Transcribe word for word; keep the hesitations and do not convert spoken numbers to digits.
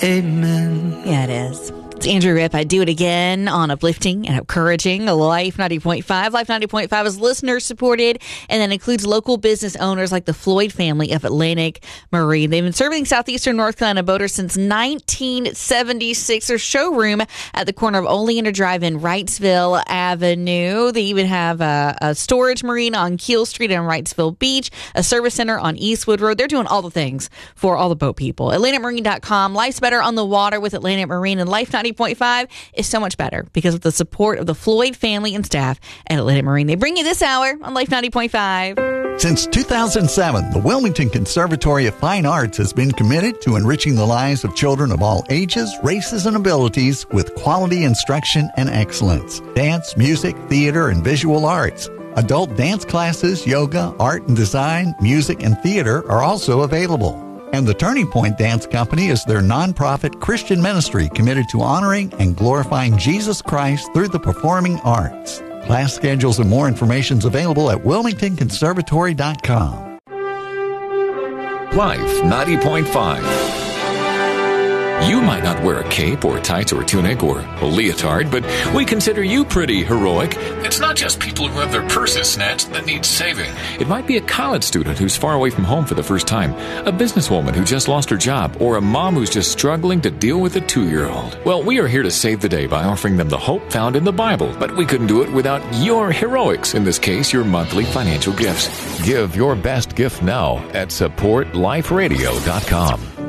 Amen. Yeah, it is. It's Andrew Ripp. I do it again on uplifting and encouraging Life ninety point five. Life ninety point five is listener supported and that includes local business owners like the Floyd family of Atlantic Marine. They've been serving southeastern North Carolina boaters since nineteen seventy-six. Their showroom at the corner of Oleander Drive and Wrightsville Avenue. They even have a, a storage marina on Keel Street and Wrightsville Beach, a service center on Eastwood Road. They're doing all the things for all the boat people. Atlantic Marine dot com. Life's better on the water with Atlantic Marine, and Life ninety point five is so much better because of the support of the Floyd family and staff at Atlantic Marine. They bring you this hour on Life ninety point five. Since two thousand seven, the Wilmington Conservatory of Fine Arts has been committed to enriching the lives of children of all ages, races, and abilities with quality instruction and excellence. Dance, music, theater, and visual arts. Adult dance classes, yoga, art and design, music, and theater are also available. And the Turning Point Dance Company is their nonprofit Christian ministry committed to honoring and glorifying Jesus Christ through the performing arts. Class schedules and more information is available at wilmington conservatory dot com. Life ninety point five. You might not wear a cape or tights or tunic or a leotard, but we consider you pretty heroic. It's not just people who have their purses snatched that need saving. It might be a college student who's far away from home for the first time, a businesswoman who just lost her job, or a mom who's just struggling to deal with a two-year-old. Well, we are here to save the day by offering them the hope found in the Bible, but we couldn't do it without your heroics, in this case, your monthly financial gifts. Give your best gift now at support life radio dot com.